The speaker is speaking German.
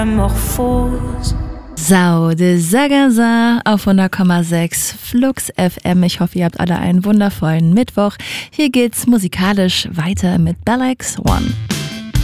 Sau de Sagasa auf 100,6 Flux FM. Ich hoffe, ihr habt alle einen wundervollen Mittwoch. Hier geht's musikalisch weiter mit Bella X One.